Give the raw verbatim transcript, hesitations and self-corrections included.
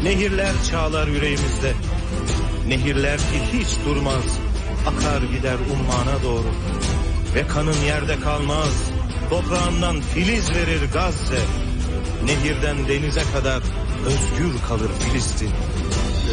Nehirler çağlar yüreğimizde. Nehirler ki hiç durmaz, akar gider ummana doğru. Ve kanın yerde kalmaz, toprağından filiz verir Gazze. Nehirden denize kadar özgür kalır Filistin.